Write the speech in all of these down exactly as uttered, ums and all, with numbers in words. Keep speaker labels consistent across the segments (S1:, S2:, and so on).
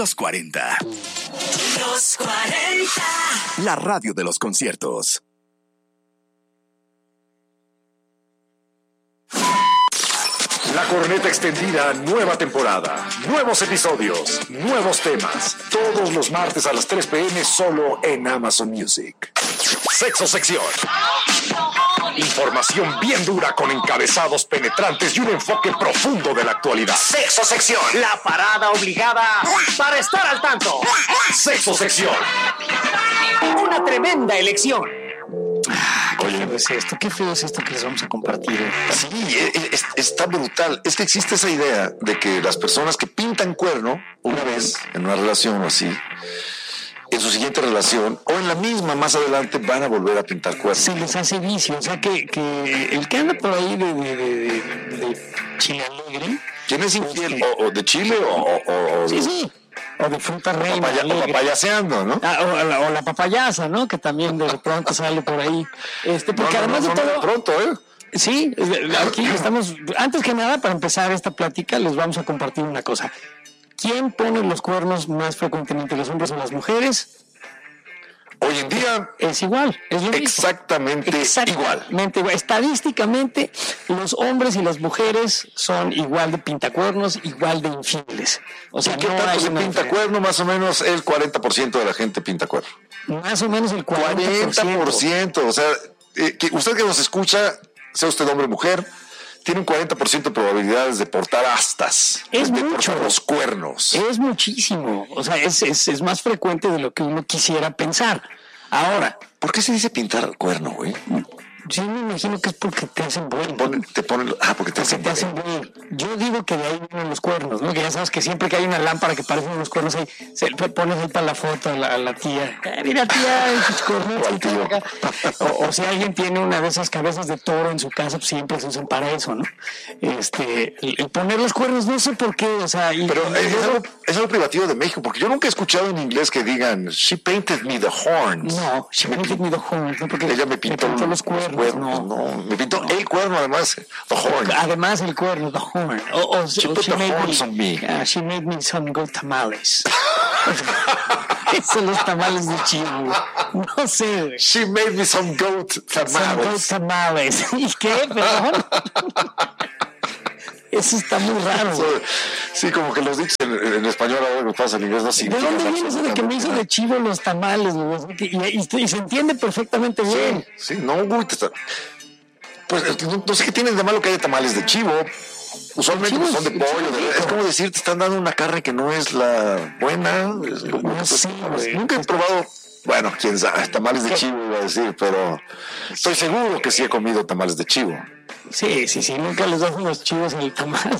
S1: Los cuarenta.
S2: Los cuarenta.
S1: La radio de los conciertos.
S3: La Corneta Extendida, nueva temporada, nuevos episodios, nuevos temas, todos los martes a las tres p.m. solo en Amazon Music. Sexo Sección. Información bien dura con encabezados penetrantes y un enfoque profundo de la actualidad.
S4: Sexo Sección, la parada obligada para estar al tanto.
S3: Sexo Sección.
S4: Una tremenda elección.
S5: Oye, ¿qué es esto? Qué feo es esto que les vamos a compartir.
S6: Sí, es, está brutal. Es que existe esa idea de que las personas que pintan cuerno una vez en una relación o así, en su siguiente relación o en la misma más adelante van a volver a pintar cuerno.
S5: Se les hace vicio. O sea, que, que el que anda por ahí de, de, de, de, de Chile Alegre.
S6: ¿Quién es infiel? ¿O, o de Chile o, o, o
S5: sí, sí. O de fruta reina.
S6: Papaya, o papayaseando, ¿no?
S5: Ah, o, la, o la papayaza, ¿no? Que también de pronto sale por ahí. Este, porque
S6: no, no,
S5: además
S6: no,
S5: de todo.
S6: No, pronto, ¿eh?
S5: Sí, aquí estamos. Antes que nada, para empezar esta plática, les vamos a compartir una cosa. ¿Quién pone los cuernos más frecuentemente, los hombres o las mujeres?
S6: Hoy en día
S5: es igual, es lo mismo.
S6: Exactamente,
S5: Exactamente igual. Estadísticamente, los hombres y las mujeres son igual de pintacuernos, igual de infieles. O sea,
S6: ¿qué
S5: no
S6: tanto
S5: hay
S6: se
S5: una
S6: pinta cuerno? Más o menos el cuarenta por ciento de la gente pinta cuerno.
S5: Más o menos el cuarenta por ciento.
S6: cuarenta por ciento. O sea, eh, que usted que nos escucha, sea usted hombre o mujer, tiene un cuarenta por ciento de probabilidades de portar astas.
S5: Es
S6: de
S5: mucho.
S6: Portar los cuernos.
S5: Es muchísimo. O sea, es, es, es más frecuente de lo que uno quisiera pensar. Ahora,
S6: ¿por qué se dice pintar cuerno, güey?
S5: Yo me imagino que es porque te hacen bueno.
S6: Pon, te ponen, ah, porque te
S5: porque
S6: hacen,
S5: te hacen bueno. Yo digo que de ahí vienen los cuernos, ¿no? Que ya sabes que siempre que hay una lámpara que parecen unos cuernos ahí, se pones ahí para la foto a la, a la tía. Eh, mira, tía, esos cuernos.
S6: O, tío.
S5: O, o si alguien tiene una de esas cabezas de toro en su casa, pues siempre se usan para eso, ¿no? Este, el, el poner los cuernos, no sé por qué, o sea... Y,
S6: Pero
S5: y
S6: es,
S5: luego,
S6: algo, es algo privativo de México, porque yo nunca he escuchado en inglés que digan, she painted me the horns.
S5: No, she painted me the horns, ¿no? Porque
S6: ella me pintó,
S5: me pintó los cuernos,
S6: cuernos,
S5: no.
S6: no. Me pintó no. el cuerno, además, the horn.
S5: Además, el cuerno, the horn. O, o,
S6: she
S5: o
S6: put
S5: she
S6: the
S5: made
S6: horns
S5: me,
S6: on me.
S5: Uh, she made me some good tamales. Esos son los tamales de chivo. No sé.
S6: She made me some goat tamales.
S5: Some goat tamales. ¿Y qué? Perdón. Eso está muy raro.
S6: So, sí, como que los dichos en, en español ahora me pasa en inglés. No, sí,
S5: ¿de dónde viene eso de que me hizo de chivo los tamales? Y, y, y se entiende perfectamente bien.
S6: Sí, sí, no, güey, te está... Pues no, no sé qué tienen de malo que haya tamales de chivo. Usualmente pues, son de pollo. De, es como decir, te están dando una carne que no es la buena. Es,
S5: no
S6: pues,
S5: sé,
S6: pues, nunca he probado, bueno, quién sabe, tamales de chivo iba a decir, pero estoy seguro que sí he comido tamales de chivo.
S5: Sí, sí, sí, nunca les das unos chivos en el tamal.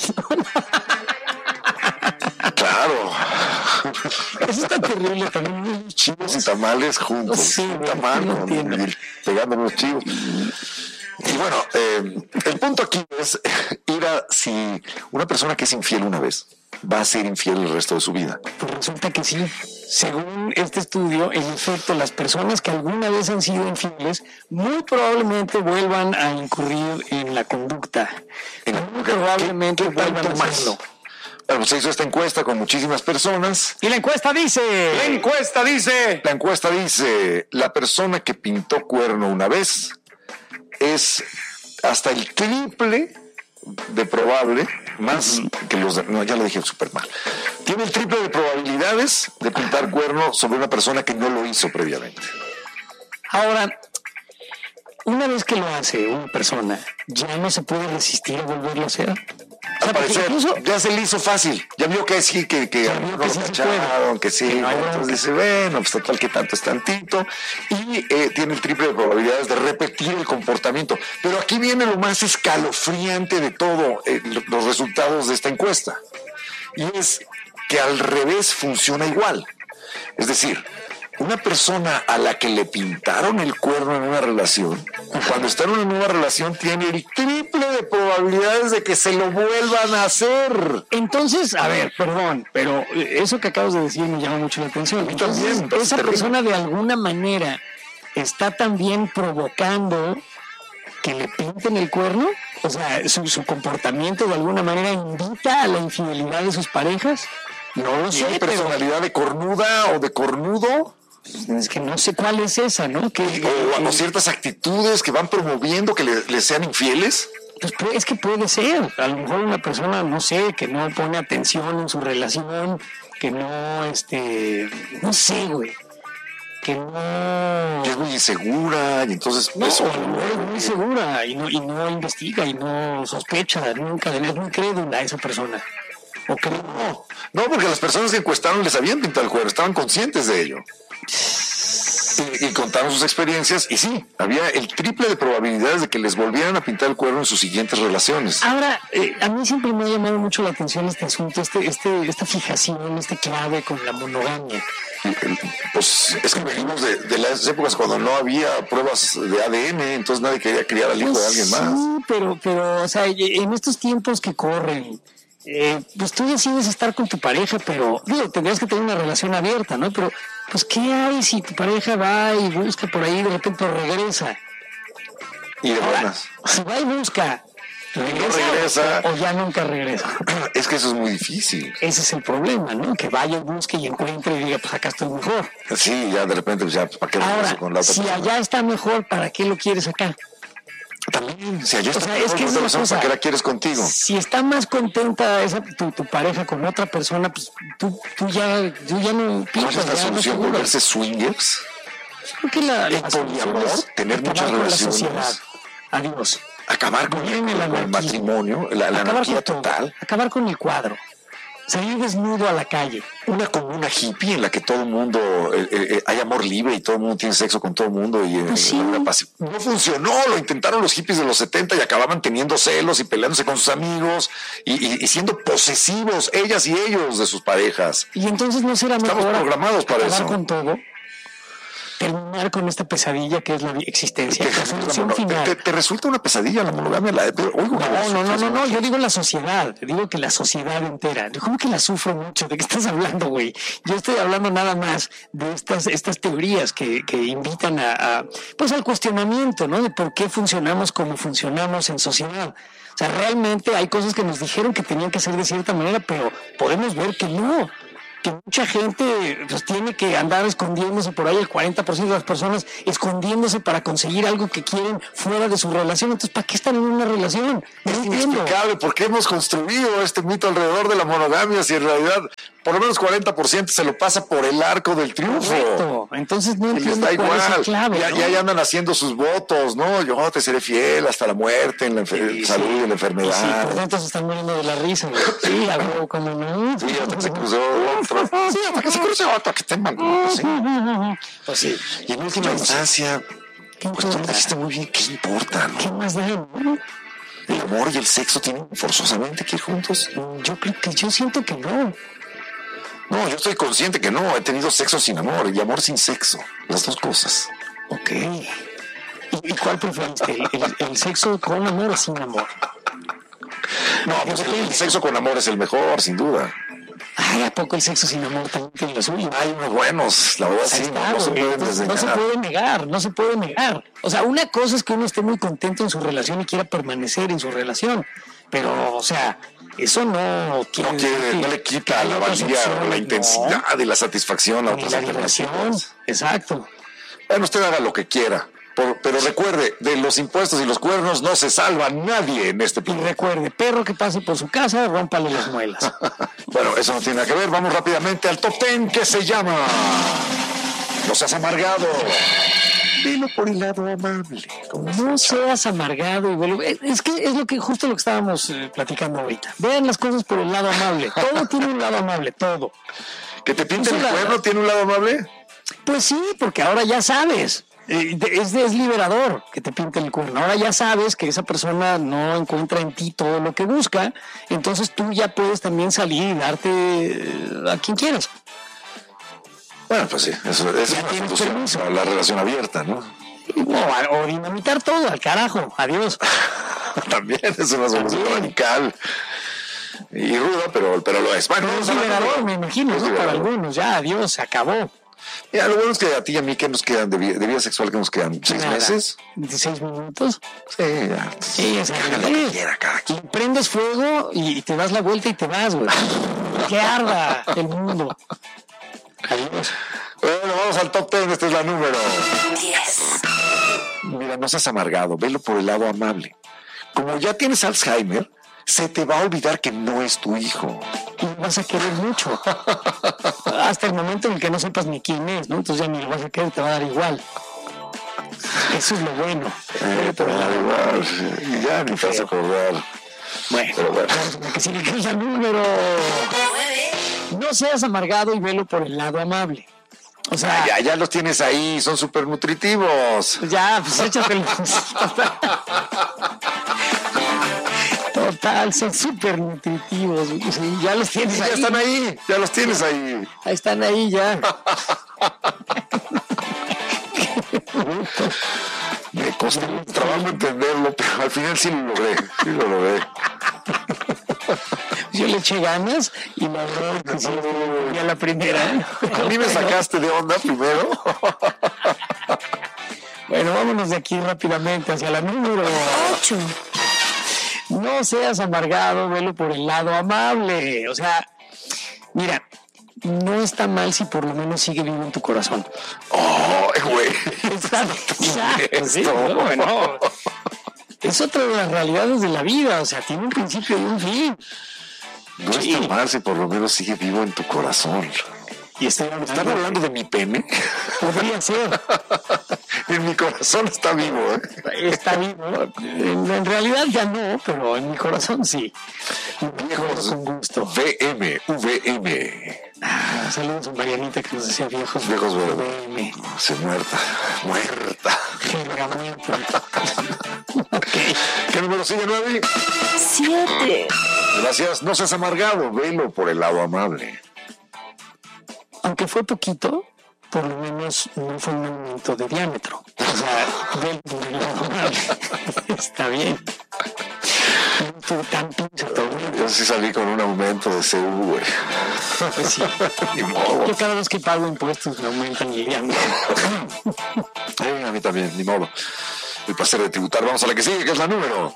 S6: Claro.
S5: Eso está terrible también.
S6: Chivos y tamales juntos.
S5: Sí,
S6: un tamal,
S5: no entiendo.
S6: pegando unos chivos. Y bueno, eh, el punto aquí es ir a si una persona que es infiel una vez va a ser infiel el resto de su vida.
S5: Pues resulta que sí. Según este estudio, en efecto, las personas que alguna vez han sido infieles muy probablemente vuelvan a incurrir en la conducta.
S6: En
S5: muy probablemente
S6: ¿qué, qué
S5: vuelvan a hacerlo.
S6: Bueno, se hizo esta encuesta con muchísimas personas.
S5: Y la encuesta dice...
S6: La encuesta dice... La encuesta dice, la persona que pintó cuerno una vez es hasta el triple de probable, más uh-huh. que los de, no, ya lo dije súper mal. Tiene el triple de probabilidades de pintar cuerno sobre una persona que no lo hizo previamente.
S5: Ahora, una vez que lo hace una persona, ya no se puede resistir a volverlo a hacer.
S6: Al o sea, parecer, incluso, ya se le hizo fácil. Ya vio que sí, que, que,
S5: ya vio que sí se puede.
S6: Que sí, que no entonces dice, bueno, pues total que tanto es tantito. Y eh, tiene el triple de probabilidades de repetir el comportamiento. Pero aquí viene lo más escalofriante de todo, eh, los resultados de esta encuesta. Y es que al revés funciona igual. Es decir, una persona a la que le pintaron el cuerno en una relación, cuando está en una nueva relación, tiene el triple de probabilidades de que se lo vuelvan a hacer.
S5: Entonces, a ver, perdón, pero eso que acabas de decir me llama mucho la atención. Entonces,
S6: también,
S5: esa persona de alguna manera está también provocando que le pinten el cuerno. O sea, su, su comportamiento de alguna manera invita a la infidelidad de sus parejas. No lo sé,
S6: ¿Tiene
S5: pero
S6: personalidad de cornuda o de cornudo?
S5: es que no sé cuál es esa, ¿no? Que,
S6: O,
S5: que-
S6: o ciertas actitudes que van promoviendo que le, le sean infieles.
S5: pues puede- es que puede ser. A lo mejor una persona, no sé, que no pone atención en su relación, que no, este, no sé, güey. Que no...
S6: Que es muy insegura y entonces
S5: No,
S6: eso.
S5: no es muy segura y no, y no investiga y no sospecha nunca de es muy crédula esa persona. O que no.
S6: No, porque las personas que encuestaron les habían pintado el cuerno, estaban conscientes de ello. Y, y contaron sus experiencias y sí, había el triple de probabilidades de que les volvieran a pintar el cuerno en sus siguientes relaciones.
S5: Ahora, eh, a mí siempre me ha llamado mucho la atención este asunto, este, este, esta fijación, este clave con la monogamia.
S6: Pues es que venimos de, de las épocas cuando no había pruebas de A D N, entonces nadie quería criar al hijo
S5: Pues
S6: de alguien más.
S5: sí, pero, pero, o sea, en estos tiempos que corren, eh, pues tú decides estar con tu pareja, pero digo, tendrías que tener una relación abierta, ¿no? Pero, pues, ¿qué hay si tu pareja va y busca por ahí, de repente regresa?
S6: Y de
S5: Ahora,
S6: buenas.
S5: si va y busca, ¿regresa,
S6: regresa.
S5: O, o ya nunca regresa?
S6: Es que eso es muy difícil.
S5: Ese es el problema, ¿no? Que vaya y busque y encuentre y diga, pues acá estoy mejor.
S6: Sí, ya de repente, pues ya, ¿para qué
S5: Ahora,
S6: regreso con la otra
S5: si
S6: persona?
S5: allá está mejor, ¿para qué lo quieres acá?
S6: También, si allá
S5: O
S6: está
S5: sea,
S6: mejor
S5: es que
S6: con
S5: es
S6: otra
S5: una
S6: persona,
S5: cosa.
S6: ¿para qué la quieres contigo?
S5: Si está más contenta esa, tu, tu pareja con otra persona, pues tú, tú ya, tú ya no
S6: ¿Cuál es
S5: piensas,
S6: la
S5: ya no
S6: solución?
S5: figuras.
S6: ¿Volverse swingers?
S5: Creo que la,
S6: ¿El
S5: la solución
S6: poliamor?
S5: es
S6: ¿Tener
S5: acabar
S6: muchas
S5: con la
S6: relaciones?
S5: sociedad. Adiós.
S6: Acabar con,
S5: Bien, el
S6: con el
S5: anarquismo.
S6: matrimonio, la, la
S5: Acabar
S6: anarquía
S5: con todo.
S6: total.
S5: Acabar con el cuadro. Salir desnudo a la calle.
S6: Una comuna hippie en la que todo el mundo, eh, eh, hay amor libre y todo el mundo tiene sexo con todo el mundo. Y, eh,
S5: Pues sí.
S6: una paz- no funcionó, lo intentaron los hippies de los setenta y acababan teniendo celos y peleándose con sus amigos y, y- y siendo posesivos, ellas y ellos, de sus parejas.
S5: Y entonces no será
S6: Estamos
S5: mejor
S6: programados para
S5: acabar
S6: eso.
S5: con todo, terminar con esta pesadilla que es la existencia.
S6: Te,
S5: La solución
S6: te-
S5: final.
S6: te- te resulta una pesadilla la monogamia. La, pero, oigo que la
S5: No, no, no,
S6: sufres
S5: no, no,
S6: mucho.
S5: yo digo la sociedad, digo que la sociedad entera. ¿Cómo que la sufro mucho? ¿De qué estás hablando, güey? Yo estoy hablando nada más de estas, estas teorías que, que invitan a, a, pues al cuestionamiento, ¿no? De por qué funcionamos como funcionamos en sociedad. O sea, realmente hay cosas que nos dijeron que tenían que ser de cierta manera, pero podemos ver que no. Que mucha gente pues tiene que andar escondiéndose por ahí, el cuarenta por ciento de las personas escondiéndose para conseguir algo que quieren fuera de su relación. Entonces, ¿para qué están en una relación? No
S6: Es
S5: entiendo.
S6: inexplicable por qué hemos construido este mito alrededor de la monogamia si en realidad por lo menos cuarenta por ciento se lo pasa por el arco del triunfo.
S5: Correcto. Entonces no
S6: Y
S5: entiendo
S6: está
S5: cuál es
S6: igual,
S5: el clave.
S6: ya,
S5: ¿no?
S6: ya, ya andan haciendo sus votos, ¿no? Yo te seré fiel hasta la muerte, en la enfer-
S5: Sí,
S6: salud
S5: sí.
S6: y en la
S5: Y sí,
S6: enfermedad.
S5: por dentro se están muriendo de la risa. güey. Sí, a huevo, como no.
S6: Sí, hasta que se cruzó otro. Sí, hasta que se cruce otro, que estén mal. Sí.
S5: Pues sí.
S6: Y en última instancia,
S5: ¿Qué
S6: pues tú lo
S5: importa?
S6: dijiste muy bien, ¿qué importa,
S5: ¿Qué
S6: no?
S5: más da? no?
S6: El amor y el sexo tienen forzosamente que ir juntos.
S5: Yo creo que yo siento que no.
S6: No, yo estoy consciente que no. He tenido sexo sin amor y amor sin sexo. Las dos cosas.
S5: Ok. ¿Y, y cuál preferiste? ¿El, el, el sexo con amor o sin amor?
S6: No, pues el, el sexo con amor es el mejor, sin duda.
S5: Ay, ¿a poco el sexo sin amor también tiene lo suyo?
S6: Hay unos buenos, la verdad,
S5: Ahí
S6: sí,
S5: está,
S6: no, no se
S5: güey.
S6: pueden
S5: Entonces, no se
S6: desdeñar.
S5: puede negar, no se puede negar. O sea, una cosa es que uno esté muy contento en su relación y quiera permanecer en su relación, pero, o sea, eso no quiere
S6: No, quiere-
S5: decir
S6: no
S5: que
S6: le quita
S5: hay
S6: la
S5: otras
S6: valía,
S5: opciones,
S6: la
S5: no,
S6: intensidad y la satisfacción a
S5: ni
S6: otras
S5: la diversión.
S6: alternativas.
S5: Exacto.
S6: Bueno, usted haga lo que quiera, por- pero recuerde, de los impuestos y los cuernos no se salva nadie en este
S5: Y
S6: planeta.
S5: recuerde, perro que pase por su casa, rómpale las muelas.
S6: Bueno, eso no tiene nada que ver. Vamos rápidamente al top ten que se llama No seas amargado. Dilo por el lado amable.
S5: No seas amargado y vuelve. Es- Es que es lo que justo lo que estábamos eh, platicando ahorita. Vean las cosas por el lado amable. Todo tiene un lado amable, todo.
S6: ¿Que te pinten el
S5: Pues la-
S6: cuerno tiene un lado amable?
S5: Pues sí, porque ahora ya sabes. Eh, de- Es, es liberador que te pinten el cuerno. Ahora ya sabes que esa persona no encuentra en ti todo lo que busca. Entonces tú ya puedes también salir y darte eh, a quien quieras.
S6: Bueno, pues sí, eso, eso es
S5: Ya
S6: una
S5: tienes
S6: solución
S5: permiso.
S6: para la relación abierta, ¿no?
S5: O, o dinamitar todo, al carajo. Adiós.
S6: También es una solución
S5: También.
S6: radical y ruda, pero, pero lo es. Bueno,
S5: Pero es
S6: vamos a la-
S5: liberador, me imagino,
S6: Es
S5: ¿no? Para
S6: liberador.
S5: algunos. Ya, adiós, se acabó.
S6: Mira, lo bueno es que a ti y a mí, ¿qué nos quedan de vida, de vida sexual? ¿Qué nos quedan? ¿Seis
S5: Nada.
S6: meses?
S5: ¿Seis minutos?
S6: Sí, ya.
S5: Sí, o sea,
S6: Hagan lo
S5: eh,
S6: que quiera cada quien.
S5: y prendes fuego y te das la vuelta y te vas, güey. que arda el mundo. Adiós.
S6: Bueno, vamos al top ten. Esta es la número
S2: diez.
S6: Mira, no seas amargado, velo por el lado amable. Como ya tienes Alzheimer, se te va a olvidar que no es tu hijo.
S5: Y lo vas a querer mucho. Hasta el momento en el que no sepas ni quién es, ¿no? Entonces ya ni lo vas a querer, te va a dar igual. Eso es lo bueno.
S6: Eh, te va a dar igual. Sí. Ya ni te vas a acordar.
S5: Bueno,
S6: Pero bueno.
S5: vamos a la que sigue, que es la número
S2: nueve.
S5: No seas amargado y velo por el lado amable. O sea,
S6: Ah, ya, ya los tienes ahí, son súper nutritivos.
S5: ya, pues échatelos. Total, son súper nutritivos. Sí, ya los tienes
S6: Ya
S5: ahí.
S6: están ahí, ya los tienes ahí.
S5: Ahí están ahí ya.
S6: Me costó mucho trabajo entenderlo, pero al final sí lo logré, sí lo logré.
S5: Yo le eché ganas y la verdad que sí, ya la primera. ¿eh?
S6: A mí me sacaste de onda primero.
S5: Bueno, vámonos de aquí rápidamente hacia la número
S2: ocho.
S5: No seas amargado, velo por el lado amable. O sea, mira, no está mal si por lo menos sigue vivo en tu corazón.
S6: ¡Oh, güey!
S5: Está ya, pues sí,
S6: Esto.
S5: no, bueno, es otra de las realidades de la vida. O sea, tiene un principio y un fin.
S6: No
S5: Sí.
S6: está mal si por lo menos sigue vivo en tu corazón.
S5: Y estoy
S6: ¿Están
S5: hablando,
S6: hablando de mi pene?
S5: podría ser.
S6: En mi corazón está vivo, ¿eh?
S5: Está vivo. En, en realidad ya no, pero en mi corazón sí. Viejos con gusto.
S6: V M, V M.
S5: Ah, saludos a Marianita que nos decía viejos.
S6: Viejos verdes.
S5: V M.
S6: Se muerta, muerta.
S5: Jergamiento. Ok.
S6: ¿Qué número sigue, Nuevi?
S2: siete.
S6: Gracias, no seas amargado, velo por el lado amable.
S5: Aunque fue poquito, por lo menos no fue un aumento de diámetro. O sea, del por el lado amable. Está bien. No estuvo tan pinche todo.
S6: Yo sí salí con un aumento de C U, güey.
S5: Pues sí.
S6: Ni modo.
S5: Yo cada vez que pago impuestos me aumentan el diámetro.
S6: Eh, a mí también, ni modo. El placer de tributar. Vamos a la que sigue, que es la número.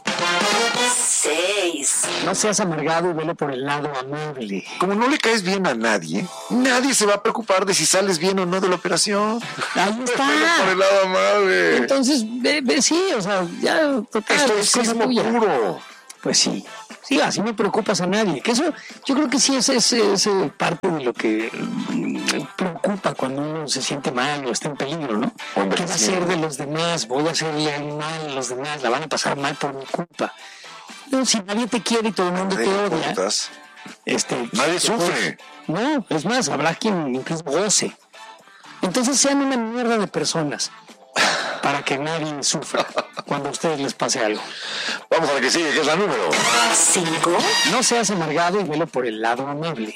S2: seis.
S5: No seas amargado y velo por el lado amable.
S6: Como no le caes bien a nadie, nadie se va a preocupar de si sales bien o no de la operación.
S5: Ahí
S6: Velo por
S5: está.
S6: el lado amable.
S5: Entonces, ve, ve, sí, o sea, ya, total,
S6: Esto
S5: es
S6: es
S5: cosa
S6: sismo
S5: tuya.
S6: puro.
S5: Pues sí, sí, así no preocupas a nadie. Que eso, yo creo que sí es, es, es, eh, parte de lo que mm, preocupa cuando uno se siente mal o está en peligro, ¿no?
S6: Hombre,
S5: ¿Qué va a
S6: sí.
S5: ser de los demás? Voy a hacerle mal a los demás, la van a pasar mal por mi culpa. No, si nadie te quiere y todo el mundo te
S6: ¿Qué
S5: odia,
S6: importas?
S5: este,
S6: Nadie
S5: pues,
S6: sufre.
S5: no, es más, habrá quien incluso goce. Entonces sean una mierda de personas para que nadie sufra cuando a ustedes les pase algo.
S6: Vamos a la que sigue, que es la número.
S2: cinco.
S5: No seas amargado y velo por el lado amable.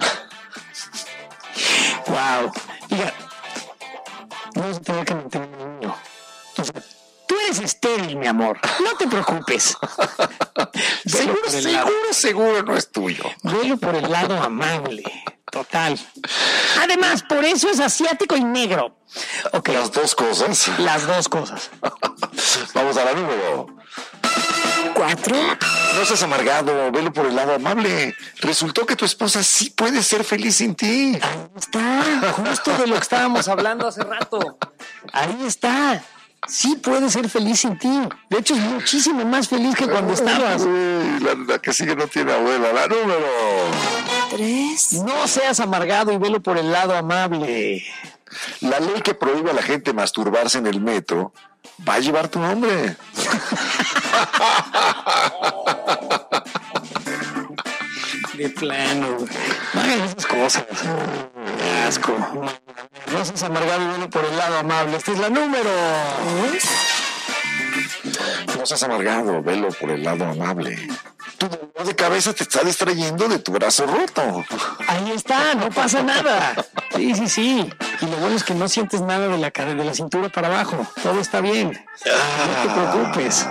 S5: Wow. Mira, no vas a tener que mantener un niño. O sea, tú eres estéril, mi amor. No te preocupes. Velo
S6: Seguro,
S5: por el lado-
S6: seguro, seguro no es tuyo.
S5: Velo por el lado amable. Total. Además, por eso es asiático y negro. Ok,
S6: Las dos cosas.
S5: las dos cosas.
S6: Vamos a la número.
S2: cuatro.
S6: No seas amargado, velo por el lado amable. Resultó que tu esposa sí puede ser feliz sin ti.
S5: Ahí está, justo de lo que estábamos hablando hace rato. Ahí está. Sí puede ser feliz sin ti. De hecho, es muchísimo más feliz que cuando estabas.
S6: Uy, la, la que sigue no tiene abuela. La número.
S2: tres.
S5: No seas amargado y velo por el lado amable.
S6: La ley que prohíbe a la gente masturbarse en el metro va a llevar tu nombre.
S5: De plano. No hagan esas cosas. Asco. No seas amargado y velo por el lado amable. Esta es la número.
S6: No seas amargado, velo por el lado amable. Tu dolor de cabeza te está distrayendo de tu brazo roto.
S5: Ahí está, no pasa nada. Sí, sí, sí. Y lo bueno es que no sientes nada de la, cara- de la cintura para abajo. Todo está bien. No te preocupes.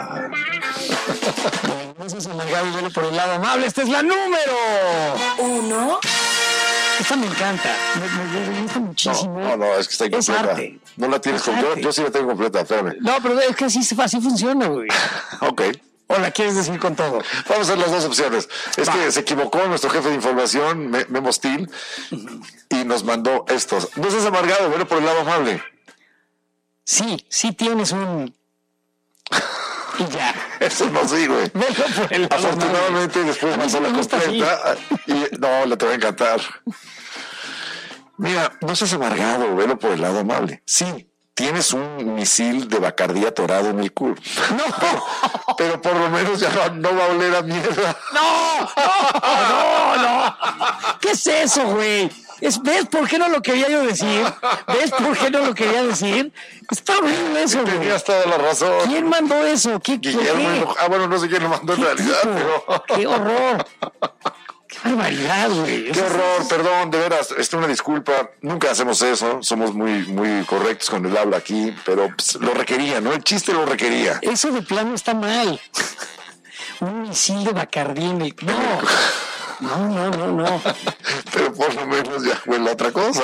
S5: No seas amargado y velo por el lado amable. Esta es la número.
S2: uno.
S5: Esta me encanta. Me, me- me gusta muchísimo.
S6: No, no, es que está
S5: Es
S6: incompleta.
S5: arte.
S6: No la tienes
S5: Es
S6: completa.
S5: arte.
S6: Yo sí la tengo completa, espérame.
S5: No, pero es que así, así funciona, güey.
S6: Ok.
S5: ¿O la quieres decir con todo?
S6: Vamos a hacer las dos opciones. Es
S5: Va.
S6: que se equivocó nuestro jefe de información, Me- Memo Steel, y nos mandó estos. No seas amargado, bueno, por el lado amable.
S5: Sí, sí tienes un... Y ya.
S6: Eso no sirve.
S5: Velo por el lado
S6: Afortunadamente,
S5: amable.
S6: después
S5: A mí
S6: pasó
S5: sí
S6: la
S5: me gusta
S6: completa. Y no, le te va a encantar. Mira, no seas amargado, velo por el lado amable. Sí, tienes un misil de Bacardí atorado en el culo.
S5: No,
S6: Pero, pero por lo menos ya no, no va a oler a mierda.
S5: no, no, no. ¿Qué es eso, güey? Es, ¿Ves por qué no lo quería yo decir? ¿Ves por qué no lo quería decir? Está horrible eso, güey.
S6: Tenías toda la razón.
S5: ¿Quién mandó eso? ¿Qué, qué,
S6: Guillermo
S5: qué?
S6: Hinojo- Ah, bueno, no sé quién lo mandó en
S5: ¿Qué
S6: realidad,
S5: tipo?
S6: pero...
S5: ¡Qué horror! ¡Qué barbaridad, güey!
S6: Qué horror, perdón, de veras, esto una disculpa, nunca hacemos eso, somos muy, muy correctos con el habla aquí, pero pues, lo requería, ¿no? El chiste lo requería.
S5: Eso de plano está mal. Un misil de Bacardí en el... No, no, no, no, no.
S6: Pero por lo menos ya huele a otra cosa.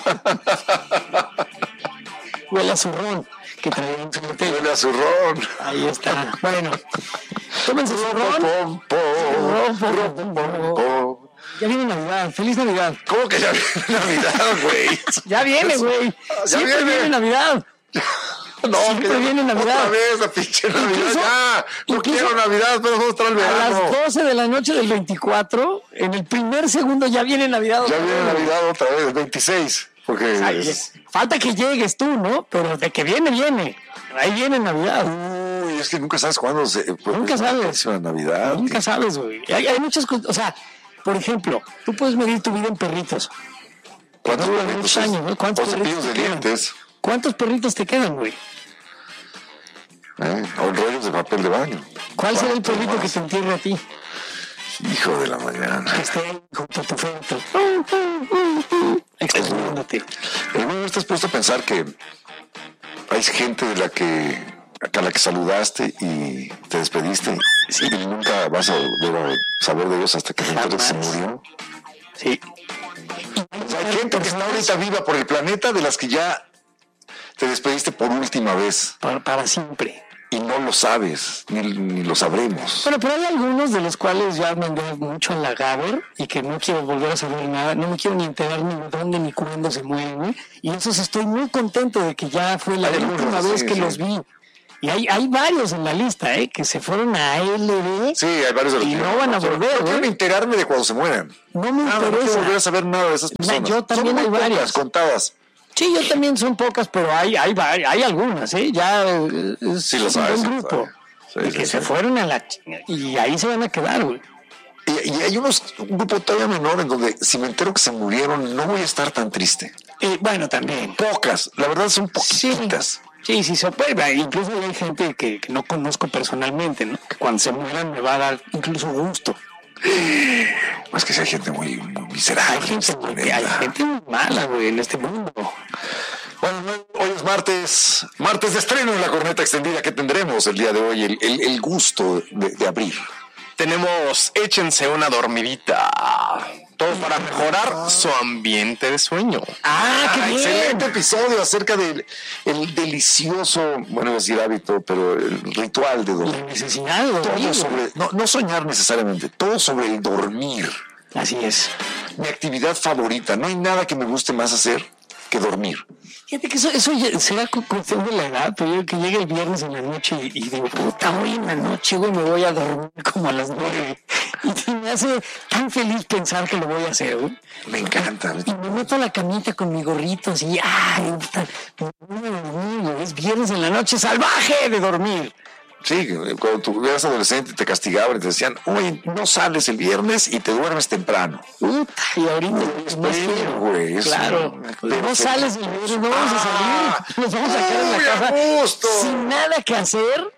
S5: Huele a zurrón que traía en su botella.
S6: Huele a zurrón.
S5: Ahí está. Bueno, tómense zurrón.
S6: Pom, pom, pom, pom, pom.
S5: Ya viene Navidad. ¡Feliz Navidad!
S6: ¿Cómo que ya viene Navidad, güey?
S5: Ya viene, güey.
S6: Ya
S5: Siempre
S6: viene.
S5: viene Navidad.
S6: No,
S5: Siempre
S6: que ya-
S5: viene Navidad.
S6: Otra vez la pinche Navidad,
S5: Incluso-
S6: ya. No
S5: incluso
S6: quiero Navidad, pero vamos a estar el
S5: A
S6: verano.
S5: las doce de la noche del veinticuatro, en el primer segundo ya viene Navidad.
S6: Ya
S5: otra
S6: viene
S5: vez.
S6: Navidad otra vez, el veintiséis. Porque
S5: Ay,
S6: es-
S5: falta que llegues tú, ¿no? Pero de que viene, viene. Ahí viene Navidad.
S6: Uy, es que nunca sabes cuándo se. pues,
S5: Nunca
S6: es la
S5: sabes.
S6: próxima Navidad.
S5: Nunca sabes, güey. Hay, hay muchas cosas. O sea, por ejemplo, tú puedes medir tu vida en perritos.
S6: ¿Cuántos
S5: Dura
S6: perritos
S5: muchos
S6: es?
S5: años, ¿no? ¿Cuántos
S6: O cepillos
S5: perritos
S6: de
S5: te quedan?
S6: dientes.
S5: ¿Cuántos perritos te quedan, güey?
S6: ¿eh? O rollos de papel de baño.
S5: ¿Cuál será el
S6: ¿Cuántos
S5: perrito que
S6: más?
S5: te entierre a ti?
S6: Hijo de la mañana.
S5: Que esté ahí junto a tu feto. Extrañándote.
S6: ¿Alguna vez te has puesto a pensar que hay gente de la que a la que saludaste y te despediste
S5: Sí.
S6: y nunca vas a volver a saber de ellos hasta que te enteres que se
S5: Jamás.
S6: murió?
S5: Sí.
S6: O sea, hay gente que está ahorita viva por el planeta de las que ya te despediste por última vez
S5: Para, para siempre.
S6: y no lo sabes, ni, ni lo sabremos.
S5: Bueno, pero hay algunos de los cuales ya mandé mucho a la Gaber y que no quiero volver a saber nada, no me quiero ni enterar ni de dónde ni cuándo se mueren, güey. Y entonces estoy muy contento de que ya fue la
S6: Hay
S5: última
S6: algunos,
S5: vez
S6: sí,
S5: que
S6: sí.
S5: los vi. Y hay, hay varios en la lista, ¿eh? Que se fueron a L B.
S6: Sí, hay varios de los
S5: Y
S6: que
S5: no van a
S6: Yo
S5: volver,
S6: quiero
S5: ¿eh?
S6: enterarme de cuando se mueran.
S5: No me
S6: Ah, no quiero
S5: interesa.
S6: volver a saber nada de esas personas.
S5: yo también
S6: Son muy
S5: hay varias.
S6: pocas, contadas.
S5: Sí, yo también son pocas, pero hay, hay, vari- hay algunas, ¿eh? Ya eh, es
S6: Sí lo
S5: un
S6: sabes,
S5: buen
S6: sí lo
S5: grupo.
S6: sabes. Sí,
S5: y
S6: sí,
S5: que
S6: sí.
S5: se fueron a la chinga. Y ahí se van a quedar, güey.
S6: Y, y hay unos, un grupo todavía menor en donde si me entero que se murieron no voy a estar tan triste.
S5: Eh, bueno, también.
S6: Pocas, la verdad son poquititas.
S5: Sí, sí, se puede. Incluso hay gente que, que no conozco personalmente, ¿no? Que cuando se mueran me va a dar incluso gusto.
S6: Es que si hay gente muy, muy miserable.
S5: Hay
S6: en
S5: gente,
S6: este
S5: muy-
S6: planeta.
S5: hay gente muy mala, güey, en este mundo.
S6: Bueno, hoy es martes, martes de estreno en la corneta extendida que tendremos el día de hoy, el, el, el gusto de, de abrir.
S7: Tenemos Échense una dormidita. Todo para mejorar su ambiente de sueño.
S5: ¡Ah, qué bien!
S6: Excelente episodio acerca del el delicioso, bueno, iba a decir hábito, pero el ritual de
S5: La
S6: dormir.
S5: necesidad de dormir,
S6: Todo
S5: güey.
S6: sobre, no, no soñar necesariamente, todo sobre el dormir.
S5: Así es.
S6: Mi actividad favorita, no hay nada que me guste más hacer que dormir.
S5: Fíjate que eso, eso ya será cu- cuestión de la edad, pero yo que llegue el viernes en la noche y, y digo, puta, hoy en la noche, güey, me voy a dormir como a las nueve. Y me hace tan feliz pensar que lo voy a hacer, güey.
S6: Me encanta.
S5: Y me meto a la camita con mi gorrito así, ¡ay! puta, me voy a dormir, güey, es viernes en la noche, salvaje de dormir.
S6: Sí, cuando tú eras adolescente te castigaban y te decían, oye, no sales el viernes y te duermes temprano.
S5: Puta, y ahorita
S6: es
S5: más
S6: peor,
S5: quiero.
S6: güey, es
S5: Claro,
S6: un-
S5: pues no sales el viernes, no vamos a
S6: Ah,
S5: salir, nos vamos a quedar en
S6: muy
S5: la
S6: a
S5: casa
S6: gusto.
S5: sin nada que hacer.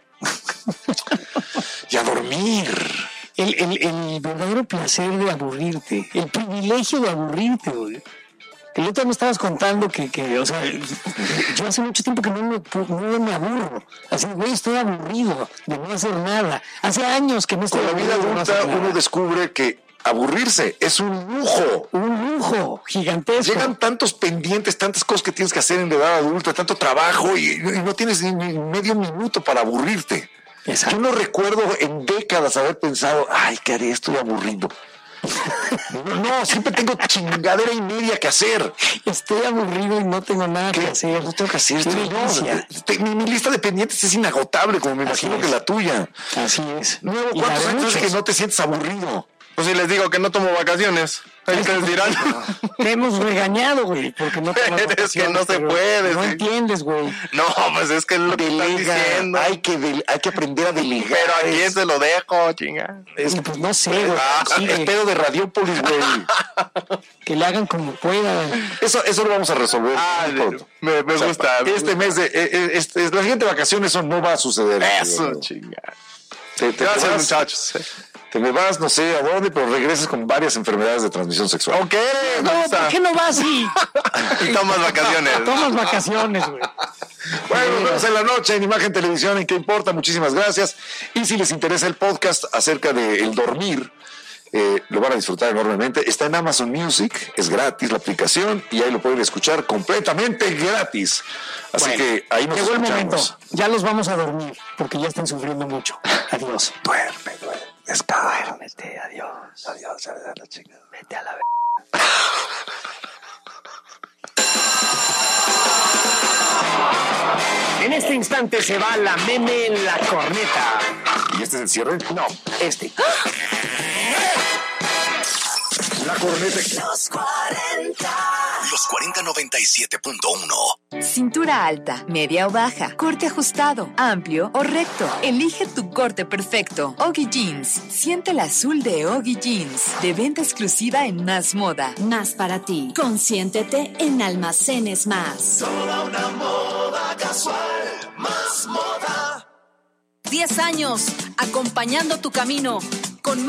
S6: Y a dormir.
S5: El, el, el verdadero placer de aburrirte, el privilegio de aburrirte, güey. El otro día me estabas contando que, que, o sea, yo hace mucho tiempo que no me, no me aburro. Así, güey, estoy aburrido de no hacer nada. Hace años que no estoy
S6: Con la vida
S5: aburrido de no
S6: adulta
S5: hacer nada.
S6: uno descubre que aburrirse es un lujo.
S5: Un lujo gigantesco.
S6: Llegan tantos pendientes, tantas cosas que tienes que hacer en la edad adulta, tanto trabajo y, y no tienes ni, ni medio minuto para aburrirte.
S5: Exacto.
S6: Yo no recuerdo en décadas haber pensado, ay, ¿qué haré? Estoy aburrido. No, siempre tengo chingadera y media que hacer.
S5: Estoy aburrido y no tengo nada que hacer.
S6: No tengo que hacer.
S5: Qué
S6: Estoy,
S5: delicia.
S6: no, te- mi, mi lista de pendientes es inagotable, como me
S5: Así
S6: imagino
S5: es.
S6: que la tuya.
S5: Así es.
S6: Nuevo,
S5: Y la
S6: ¿cuántos
S5: de
S6: años
S5: muchos.
S6: que no te sientes aburrido?
S7: Pues si les digo que no tomo vacaciones, ahí ustedes dirán.
S5: Te hemos regañado, güey, porque no tomas
S7: Es que
S5: vacaciones,
S7: no se
S5: pero
S7: puede,
S5: No
S7: sí.
S5: entiendes, güey.
S7: No, pues es que es lo que están
S6: Delega,
S7: diciendo.
S6: hay que, de- hay que aprender a delegar.
S7: Pero a quién
S6: Es-
S7: se lo dejo, chinga.
S6: es-
S5: Pues no sé, güey.
S7: Ah,
S5: Sí,
S6: el pedo de Radiópolis, güey.
S5: que le hagan como puedan.
S6: Eso, eso lo vamos a resolver
S7: Ah,
S6: muy pronto.
S7: me, me
S6: O sea,
S7: gusta. me
S6: Este mes de eh, eh, este, la siguiente vacación eso no va a suceder.
S7: Eso,
S6: Güey.
S7: chinga.
S6: Te, te
S7: Gracias,
S6: vas-
S7: muchachos.
S6: Te me vas, no sé a dónde, pero regresas con varias enfermedades de transmisión sexual.
S7: Ok, me
S5: No,
S7: gusta.
S5: ¿por qué no vas y
S7: Y tomas vacaciones.
S5: tomas vacaciones, güey?
S6: Bueno, nos vemos en la noche en Imagen Televisión, ¿en qué importa? Muchísimas gracias. Y si les interesa el podcast acerca del dormir, eh, lo van a disfrutar enormemente. Está en Amazon Music, es gratis la aplicación y ahí lo pueden escuchar completamente gratis. Así
S5: Bueno,
S6: que ahí nos
S5: llegó el
S6: escuchamos.
S5: momento. Ya los vamos a dormir porque ya están sufriendo mucho. Adiós.
S6: Duerme, duerme. Descansa.
S5: Duérmete, adiós.
S6: Adiós, ya le da la chingada.
S5: Vete a la
S4: En este instante se va la meme en la corneta.
S6: ¿Y este es el cierre?
S4: No, este.
S3: La corneta.
S1: Los cuarenta noventa y siete punto uno.
S8: Cintura alta, media o baja, corte ajustado, amplio o recto. Elige tu corte perfecto. Oggy Jeans. Siente el azul de Oggy Jeans. De venta exclusiva en Más Moda.
S9: Más para ti. Consiéntete en Almacenes Más.
S8: diez años acompañando tu camino. Con